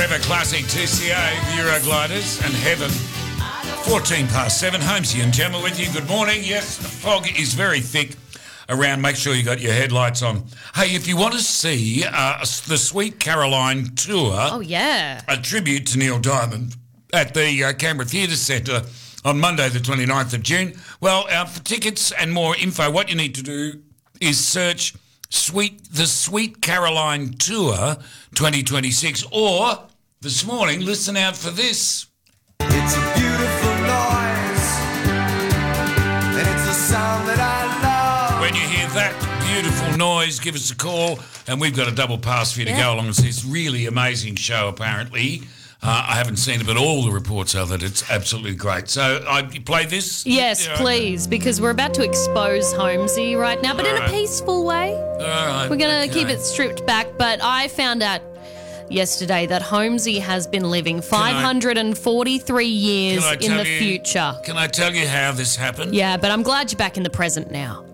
Forever Classic 2CA, the Eurogliders and Heaven. 14 past 7, Holmesy and Gemma with you. Good morning. Yes, the fog is very thick around. Make sure you got your headlights on. Hey, if you want to see the Sweet Caroline tour, oh yeah, a tribute to Neil Diamond at the Canberra Theatre Centre on Monday the 29th of June, well, for tickets and more info, what you need to do is search the Sweet Caroline Tour 2026, or this morning, listen out for this. It's a beautiful noise, and it's a sound that I love. When you hear that beautiful noise, give us a call, and we've got a double pass for you to go along to this really amazing show, apparently. I haven't seen it, but all the reports are that it's absolutely great. So, you play this? Yes, please, because we're about to expose Holmesy right now, but in a peaceful way. All right. We're going to keep it stripped back, but I found out yesterday that Holmesy has been living 543 years in the future. Can I tell you how this happened? Yeah, but I'm glad you're back in the present now.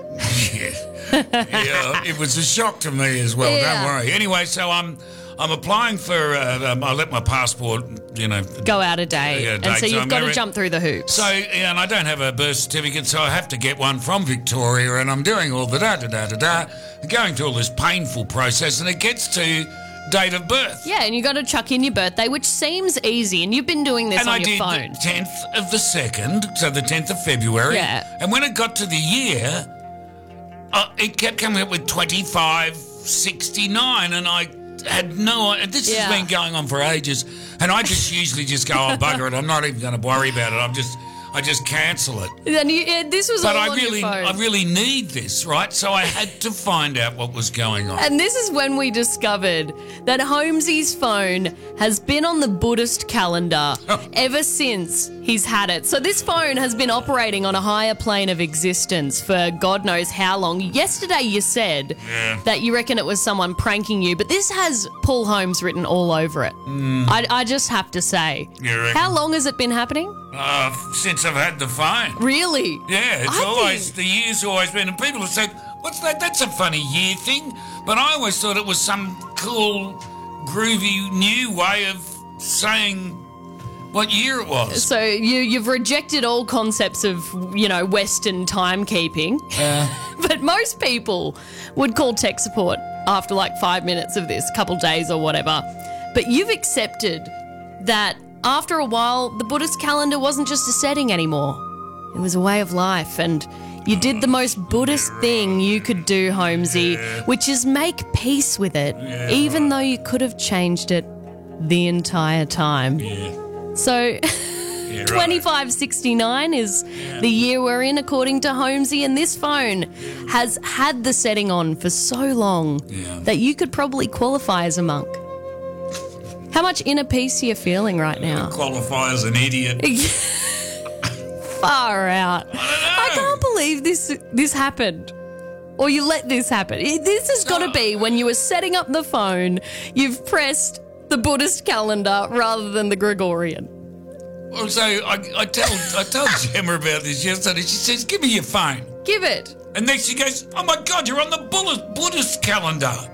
Yeah, it was a shock to me as well. Yeah. Don't worry. Anyway, so I'm applying for. I let my passport, go out a day, Yeah, and date, so so you've I'm got to very- jump through the hoops. So, and I don't have a birth certificate, so I have to get one from Victoria, and I'm doing all the going through all this painful process, and it gets to date of birth. Yeah, and you got to chuck in your birthday, which seems easy, and you've been doing this And on I your did phone. the 10th of the 2nd, so the 10th of February. Yeah. And when it got to the year, it kept coming up with 2569, and I had no idea. This has been going on for ages, and I just usually just go, oh, bugger it, I'm not even going to worry about it. I just cancel it. And this was But all on your phone. I really need this, right? So I had to find out what was going on. And this is when we discovered that Holmesy's phone has been on the Buddhist calendar ever since he's had it. So this phone has been operating on a higher plane of existence for God knows how long. Yesterday you said that you reckon it was someone pranking you, but this has Paul Holmes written all over it. I just have to say. You reckon? How long has it been happening? Since I've had the phone. Really? Yeah, the year's always been, and people have said, what's that? That's a funny year thing. But I always thought it was some cool, groovy, new way of saying what year it was. So you've rejected all concepts of, Western timekeeping. But most people would call tech support after like 5 minutes of this, couple days or whatever. But you've accepted that after a while, the Buddhist calendar wasn't just a setting anymore. It was a way of life, and you did the most Buddhist thing you could do, Holmesy, which is make peace with it, even though you could have changed it the entire time. So 2569 is the year we're in, according to Holmesy, and this phone has had the setting on for so long that you could probably qualify as a monk. How much inner peace are you feeling right now? Qualify as an idiot. Far out. I can't believe this happened. Or you let this happen. This has got to be when you were setting up the phone, you've pressed the Buddhist calendar rather than the Gregorian. Well, so I told Gemma about this yesterday. She says, give me your phone. Give it. And then she goes, oh, my God, you're on the Buddhist calendar.